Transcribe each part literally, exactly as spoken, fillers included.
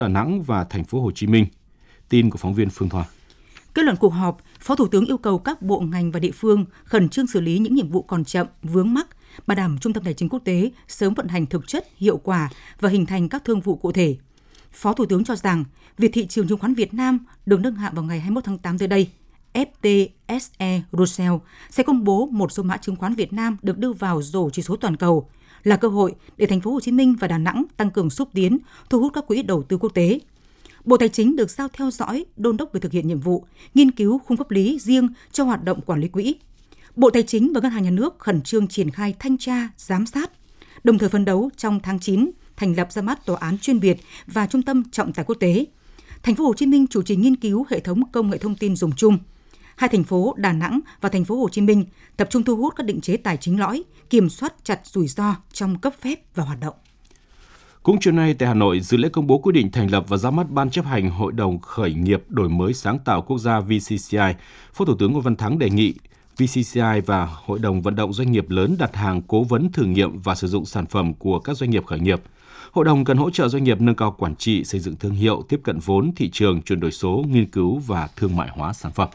Đà Nẵng và thành phố Hồ Chí Minh. Tin của phóng viên Phương Thoa. Kết luận cuộc họp, Phó Thủ tướng yêu cầu các bộ ngành và địa phương khẩn trương xử lý những nhiệm vụ còn chậm, vướng mắc, bảo đảm Trung tâm Tài chính Quốc tế sớm vận hành thực chất, hiệu quả và hình thành các thương vụ cụ thể. Phó Thủ tướng cho rằng, việc thị trường chứng khoán Việt Nam được nâng hạng vào ngày hai mươi mốt tháng tám tới đây, ép tê ét e Russell sẽ công bố một số mã chứng khoán Việt Nam được đưa vào rổ chỉ số toàn cầu, là cơ hội để thành phố Hồ Chí Minh và Đà Nẵng tăng cường xúc tiến, thu hút các quỹ đầu tư quốc tế. Bộ Tài chính được giao theo dõi, đôn đốc về thực hiện nhiệm vụ, nghiên cứu khung pháp lý riêng cho hoạt động quản lý quỹ. Bộ Tài chính và Ngân hàng Nhà nước khẩn trương triển khai thanh tra, giám sát, đồng thời phấn đấu trong tháng chín thành lập ra mắt tòa án chuyên biệt và trung tâm trọng tài quốc tế. Thành phố Hồ Chí Minh chủ trì nghiên cứu hệ thống công nghệ thông tin dùng chung. Hai thành phố Đà Nẵng và thành phố Hồ Chí Minh tập trung thu hút các định chế tài chính lõi, kiểm soát chặt rủi ro trong cấp phép và hoạt động. Cũng chiều nay tại Hà Nội, dự lễ công bố quyết định thành lập và ra mắt Ban chấp hành Hội đồng Khởi nghiệp Đổi mới Sáng tạo Quốc gia vê xê xê i, Phó Thủ tướng Ngô Văn Thắng đề nghị vê xê xê i và Hội đồng Vận động Doanh nghiệp lớn đặt hàng cố vấn thử nghiệm và sử dụng sản phẩm của các doanh nghiệp khởi nghiệp. Hội đồng cần hỗ trợ doanh nghiệp nâng cao quản trị, xây dựng thương hiệu, tiếp cận vốn, thị trường, chuyển đổi số, nghiên cứu và thương mại hóa sản phẩm.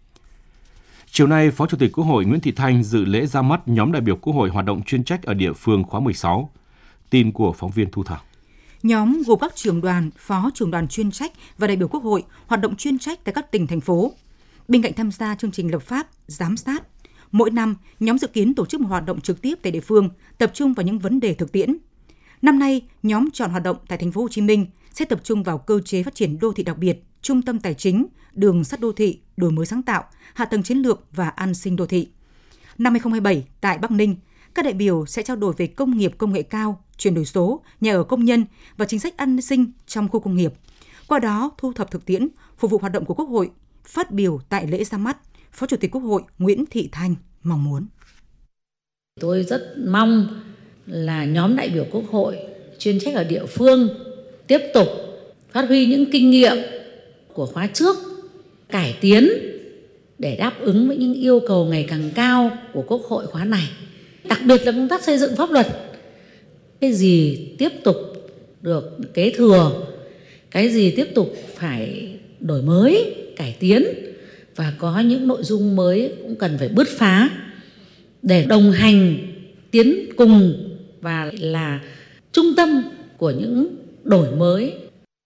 Chiều nay, Phó Chủ tịch Quốc hội Nguyễn Thị Thanh dự lễ ra mắt nhóm đại biểu Quốc hội hoạt động chuyên trách ở địa phương khóa mười sáu. Tin của phóng viên Thu Thảo. Nhóm gồm các trưởng đoàn, phó trưởng đoàn chuyên trách và đại biểu Quốc hội hoạt động chuyên trách tại các tỉnh, thành phố. Bên cạnh tham gia chương trình lập pháp, giám sát, mỗi năm nhóm dự kiến tổ chức một hoạt động trực tiếp tại địa phương, tập trung vào những vấn đề thực tiễn. Năm nay, nhóm chọn hoạt động tại thành phố Hồ Chí Minh sẽ tập trung vào cơ chế phát triển đô thị đặc biệt, trung tâm tài chính, đường sắt đô thị, đổi mới sáng tạo, hạ tầng chiến lược và an sinh đô thị. Năm hai không hai bảy tại Bắc Ninh, các đại biểu sẽ trao đổi về công nghiệp công nghệ cao, chuyển đổi số, nhà ở công nhân và chính sách an sinh trong khu công nghiệp. Qua đó, thu thập thực tiễn, phục vụ hoạt động của Quốc hội. Phát biểu tại lễ ra mắt, Phó Chủ tịch Quốc hội Nguyễn Thị Thanh mong muốn. Tôi rất mong là nhóm đại biểu Quốc hội chuyên trách ở địa phương tiếp tục phát huy những kinh nghiệm của khóa trước, cải tiến để đáp ứng với những yêu cầu ngày càng cao của Quốc hội khóa này. Đặc biệt là công tác xây dựng pháp luật. Cái gì tiếp tục được kế thừa, cái gì tiếp tục phải đổi mới, cải tiến và có những nội dung mới cũng cần phải bứt phá để đồng hành, tiến cùng và là trung tâm của những đổi mới.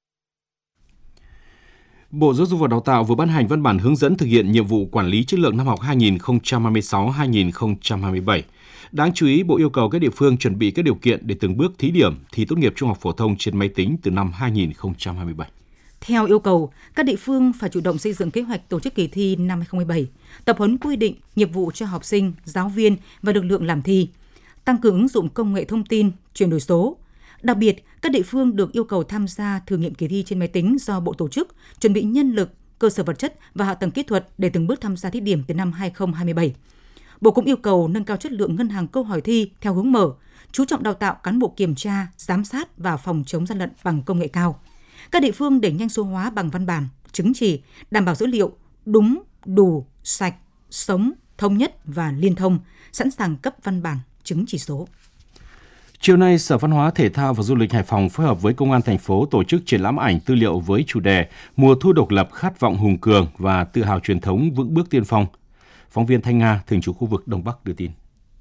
Bộ Giáo dục và Đào tạo vừa ban hành văn bản hướng dẫn thực hiện nhiệm vụ quản lý chất lượng năm học hai nghìn không trăm hai mươi sáu hai nghìn không trăm hai mươi bảy. Đáng chú ý, Bộ yêu cầu các địa phương chuẩn bị các điều kiện để từng bước thí điểm thi tốt nghiệp trung học phổ thông trên máy tính từ năm hai nghìn không trăm hai mươi bảy. Theo yêu cầu, các địa phương phải chủ động xây dựng kế hoạch tổ chức kỳ thi năm hai không hai bảy, tập huấn quy định, nhiệm vụ cho học sinh, giáo viên và lực lượng làm thi, tăng cường ứng dụng công nghệ thông tin, chuyển đổi số. Đặc biệt, các địa phương được yêu cầu tham gia thử nghiệm kỳ thi trên máy tính do Bộ tổ chức, chuẩn bị nhân lực, cơ sở vật chất và hạ tầng kỹ thuật để từng bước tham gia thí điểm từ năm hai không hai bảy. Bộ cũng yêu cầu nâng cao chất lượng ngân hàng câu hỏi thi theo hướng mở, chú trọng đào tạo cán bộ kiểm tra, giám sát và phòng chống gian lận bằng công nghệ cao. Các địa phương đẩy nhanh số hóa bằng văn bản, chứng chỉ, đảm bảo dữ liệu đúng, đủ, sạch, sống, thống nhất và liên thông, sẵn sàng cấp văn bản, chứng chỉ số. Chiều nay, Sở Văn hóa, Thể thao và Du lịch Hải Phòng phối hợp với Công an thành phố tổ chức triển lãm ảnh tư liệu với chủ đề Mùa thu độc lập khát vọng hùng cường và tự hào truyền thống vững bước tiên phong. Phóng viên Thanh Nga, thường trú khu vực Đông Bắc đưa tin.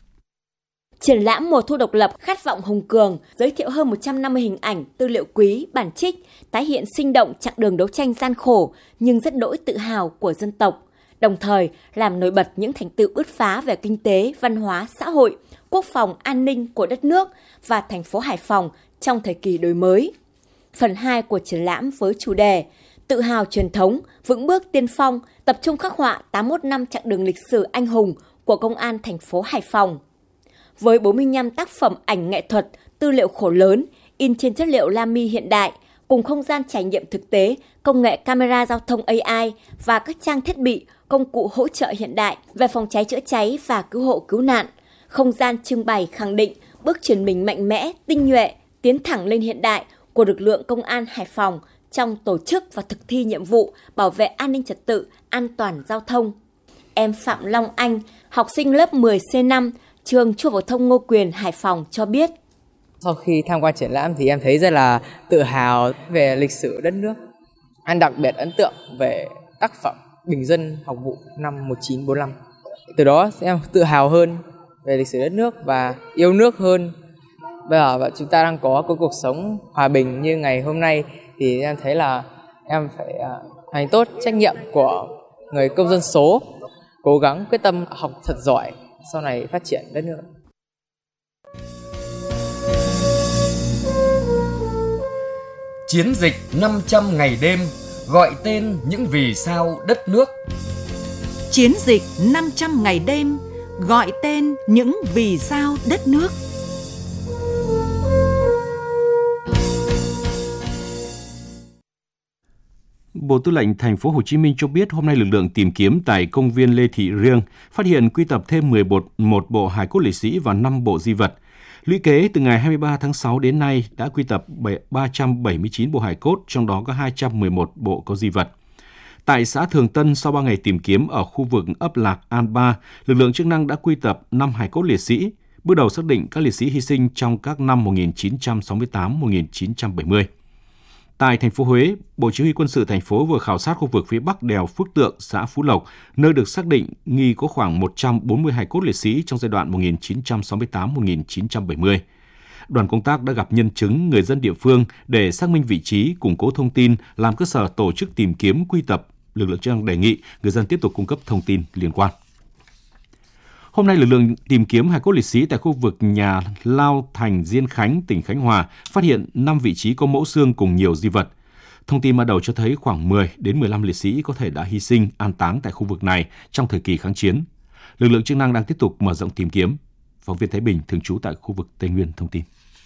Triển lãm Mùa thu độc lập khát vọng hùng cường giới thiệu hơn một trăm năm mươi hình ảnh, tư liệu quý, bản trích, tái hiện sinh động chặng đường đấu tranh gian khổ nhưng rất đỗi tự hào của dân tộc, đồng thời làm nổi bật những thành tựu bứt phá về kinh tế, văn hóa, xã hội, quốc phòng, an ninh của đất nước và thành phố Hải Phòng trong thời kỳ đổi mới. Phần hai của triển lãm với chủ đề Tự hào truyền thống, vững bước tiên phong tập trung khắc họa tám mươi mốt năm chặng đường lịch sử anh hùng của Công an thành phố Hải Phòng. Với bốn mươi lăm tác phẩm ảnh nghệ thuật, tư liệu khổ lớn, in trên chất liệu lami hiện đại, cùng không gian trải nghiệm thực tế, công nghệ camera giao thông a i và các trang thiết bị, công cụ hỗ trợ hiện đại về phòng cháy chữa cháy và cứu hộ cứu nạn, không gian trưng bày khẳng định bước chuyển mình mạnh mẽ, tinh nhuệ, tiến thẳng lên hiện đại của lực lượng Công an Hải Phòng trong tổ chức và thực thi nhiệm vụ bảo vệ an ninh trật tự, an toàn giao thông. Em Phạm Long Anh, học sinh lớp mười C năm, trường Trung học phổ thông Ngô Quyền, Hải Phòng cho biết. Sau khi tham quan triển lãm thì em thấy rất là tự hào về lịch sử đất nước. Em đặc biệt ấn tượng về tác phẩm Bình dân học vụ năm một nghìn chín trăm bốn mươi lăm. Từ đó em tự hào hơn về lịch sử đất nước và yêu nước hơn. Bây giờ và chúng ta đang có cái cuộc sống hòa bình như ngày hôm nay thì em thấy là em phải hành tốt trách nhiệm của người công dân số, cố gắng quyết tâm học thật giỏi, sau này phát triển đất nước. Chiến dịch năm trăm ngày đêm gọi tên những vì sao đất nước. Chiến dịch năm trăm ngày đêm gọi tên những vì sao đất nước. Bộ Tư lệnh Thành phố Hồ Chí Minh cho biết hôm nay lực lượng tìm kiếm tại công viên Lê Thị Riêng phát hiện quy tập thêm mười một bộ hài cốt liệt sĩ và năm bộ di vật. Lũy kế từ ngày hai mươi ba tháng sáu đến nay đã quy tập ba trăm bảy mươi chín bộ hài cốt, trong đó có hai trăm mười một bộ có di vật. Tại xã Thường Tân, sau ba ngày tìm kiếm ở khu vực ấp Lạc An ba, lực lượng chức năng đã quy tập năm hài cốt liệt sĩ, bước đầu xác định các liệt sĩ hy sinh trong các năm một nghìn chín trăm sáu mươi tám đến một nghìn chín trăm bảy mươi. Tại thành phố Huế, Bộ Chỉ huy Quân sự thành phố vừa khảo sát khu vực phía bắc đèo Phước Tượng, xã Phú Lộc, nơi được xác định nghi có khoảng một trăm bốn mươi hài cốt liệt sĩ trong giai đoạn một nghìn chín trăm sáu mươi tám đến một nghìn chín trăm bảy mươi. Đoàn công tác đã gặp nhân chứng, người dân địa phương để xác minh vị trí, củng cố thông tin, làm cơ sở tổ chức tìm kiếm quy tập. Lực lượng chức năng đề nghị người dân tiếp tục cung cấp thông tin liên quan. Hôm nay, lực lượng tìm kiếm hài cốt liệt sĩ tại khu vực nhà Lao Thành, Diên Khánh, tỉnh Khánh Hòa phát hiện năm vị trí có mẫu xương cùng nhiều di vật. Thông tin ban đầu cho thấy khoảng mười đến mười lăm liệt sĩ có thể đã hy sinh, an táng tại khu vực này trong thời kỳ kháng chiến. Lực lượng chức năng đang tiếp tục mở rộng tìm kiếm. Phóng viên Thái Bình thường trú tại khu vực Tây Nguyên thông tin.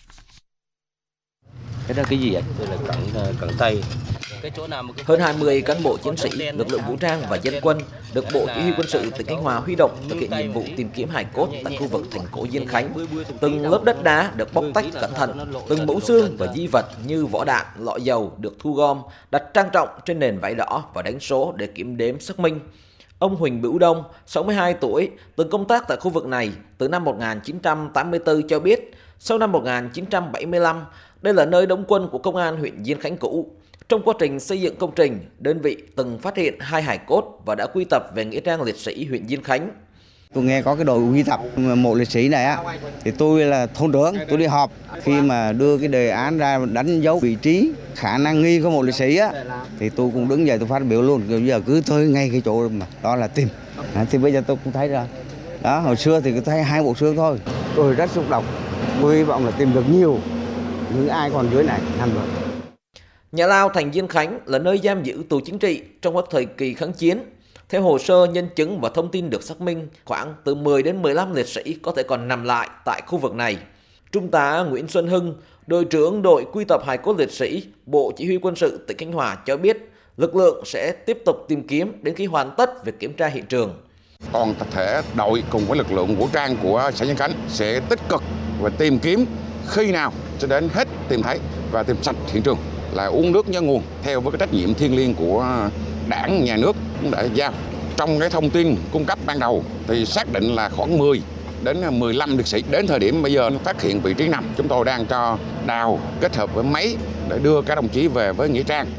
Cái đó cái gì vậy? Đây là cẳng cẳng tay. Cái chỗ nào một cái... Hơn hai mươi cán bộ chiến sĩ, lực lượng vũ trang và dân quân được Bộ Chỉ huy Quân sự tỉnh Khánh Hòa huy động thực hiện nhiệm vụ tìm kiếm hài cốt tại khu vực thành cổ Diên Khánh. Từng lớp đất đá được bóc tách cẩn thận, từng mẫu xương và di vật như vỏ đạn, lọ dầu được thu gom, đặt trang trọng trên nền vải đỏ và đánh số để kiểm đếm xác minh. Ông Huỳnh Bửu Đông, sáu mươi hai tuổi, từng công tác tại khu vực này từ năm một nghìn chín trăm tám mươi tư cho biết, sau năm một nghìn chín trăm bảy mươi lăm, đây là nơi đóng quân của Công an huyện Diên Khánh cũ. Trong quá trình xây dựng công trình, đơn vị từng phát hiện hai hài cốt và đã quy tập về nghĩa trang liệt sĩ huyện Diên Khánh. Tôi nghe có cái đội quy tập mộ liệt sĩ này á, thì tôi là thôn trưởng, tôi đi họp khi mà đưa cái đề án ra đánh dấu vị trí khả năng nghi có mộ liệt sĩ á, thì tôi cũng đứng dậy tôi phát biểu luôn. Bây giờ cứ tới ngay cái chỗ mà đó là tìm. À, thì bây giờ tôi cũng thấy rồi. Đó, hồi xưa thì cứ thấy hai bộ xương thôi. Tôi rất xúc động. Tôi hy vọng là tìm được nhiều những ai còn dưới này nằm rồi. Nhà Lao Thành Diên Khánh là nơi giam giữ tù chính trị trong các thời kỳ kháng chiến. Theo hồ sơ, nhân chứng và thông tin được xác minh, khoảng từ mười đến mười lăm liệt sĩ có thể còn nằm lại tại khu vực này. Trung tá Nguyễn Xuân Hưng, đội trưởng đội quy tập hài cốt liệt sĩ, Bộ Chỉ huy Quân sự tỉnh Khánh Hòa cho biết, lực lượng sẽ tiếp tục tìm kiếm đến khi hoàn tất việc kiểm tra hiện trường. Toàn thể đội cùng với lực lượng vũ trang của xã Diên Khánh sẽ tích cực và tìm kiếm khi nào cho đến hết tìm thấy và tìm sạch hiện trường, là uống nước nhớ nguồn theo với cái trách nhiệm thiêng liêng của Đảng, nhà nước cũng đã giao. Trong cái thông tin cung cấp ban đầu thì xác định là khoảng mười đến mười lăm liệt sĩ. Đến thời điểm bây giờ phát hiện vị trí nằm, chúng tôi đang cho đào kết hợp với máy để đưa các đồng chí về với nghĩa trang.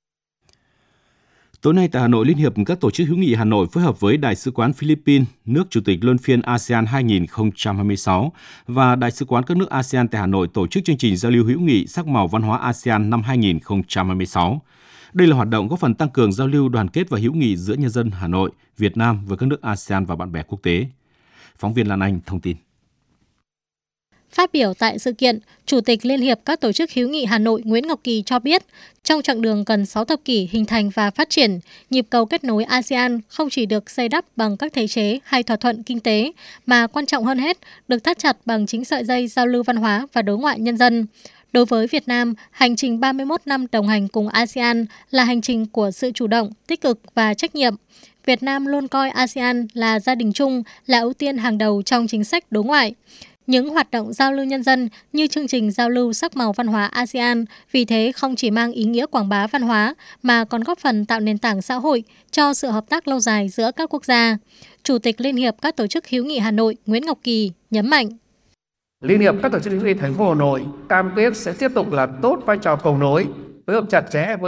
Tối nay tại Hà Nội, Liên hiệp các tổ chức hữu nghị Hà Nội phối hợp với Đại sứ quán Philippines, nước chủ tịch luân phiên a sê an hai nghìn không trăm hai mươi sáu và Đại sứ quán các nước a sê an tại Hà Nội tổ chức chương trình giao lưu hữu nghị sắc màu văn hóa a sê an năm hai nghìn không trăm hai mươi sáu. Đây là hoạt động góp phần tăng cường giao lưu đoàn kết và hữu nghị giữa nhân dân Hà Nội, Việt Nam với các nước a sê an và bạn bè quốc tế. Phóng viên Lan Anh thông tin. Phát biểu tại sự kiện, Chủ tịch Liên hiệp các tổ chức hữu nghị Hà Nội Nguyễn Ngọc Kỳ cho biết, trong chặng đường gần sáu thập kỷ hình thành và phát triển, nhịp cầu kết nối a sê an không chỉ được xây đắp bằng các thể chế hay thỏa thuận kinh tế, mà quan trọng hơn hết, được thắt chặt bằng chính sợi dây giao lưu văn hóa và đối ngoại nhân dân. Đối với Việt Nam, hành trình ba mươi mốt năm đồng hành cùng a sê an là hành trình của sự chủ động, tích cực và trách nhiệm. Việt Nam luôn coi a sê an là gia đình chung, là ưu tiên hàng đầu trong chính sách đối ngoại. Những hoạt động giao lưu nhân dân như chương trình giao lưu sắc màu văn hóa a sê an vì thế không chỉ mang ý nghĩa quảng bá văn hóa mà còn góp phần tạo nền tảng xã hội cho sự hợp tác lâu dài giữa các quốc gia. Chủ tịch Liên hiệp các tổ chức hữu nghị Hà Nội Nguyễn Ngọc Kỳ nhấn mạnh. Liên hiệp các tổ chức hữu nghị thành phố Hà Nội cam kết sẽ tiếp tục làm tốt vai trò cầu nối, phối hợp chặt chẽ với